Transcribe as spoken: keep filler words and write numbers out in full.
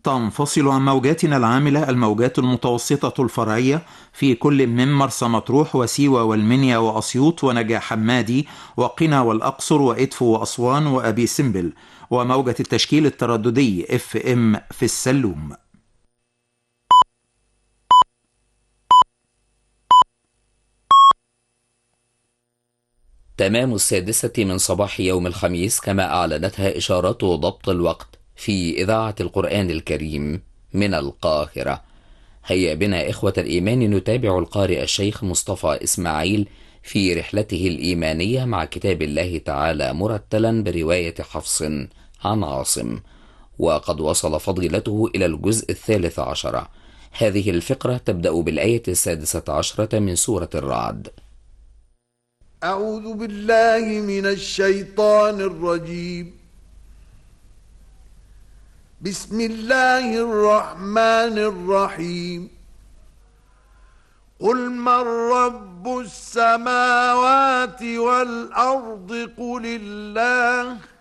تنفصل عن موجاتنا العاملة الموجات المتوسطة الفرعية في كل من مرسى مطروح وسيوة والمنيا وأسيوط ونجع حمادي وقنا والأقصر وإدفو وأسوان وأبي سمبل، وموجة التشكيل الترددي اف ام في السلوم. تمام السادسة من صباح يوم الخميس كما أعلنتها إشارات ضبط الوقت في إذاعة القرآن الكريم من القاهرة. هيا بنا إخوة الإيمان نتابع القارئ الشيخ مصطفى إسماعيل في رحلته الإيمانية مع كتاب الله تعالى مرتلا برواية حفص عن عاصم، وقد وصل فضيلته إلى الجزء الثالث عشر. هذه الفقرة تبدأ بالآية السادسة عشرة من سورة الرعد. أعوذ بالله من الشيطان الرجيم. بسم الله الرحمن الرحيم. قل من رب السماوات والأرض قل الله